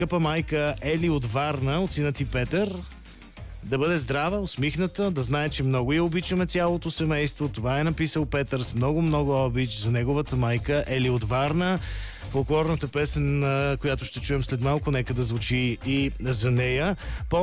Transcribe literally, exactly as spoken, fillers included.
Скъпа майка Ели от Варна, от сина ти Петър. Да бъде здрава, усмихната, да знае, че много я обичаме цялото семейство. Това е написал Петър с много-много обич за неговата майка Ели от Варна. Фолклорната песен, която ще чуем след малко, нека да звучи и за нея.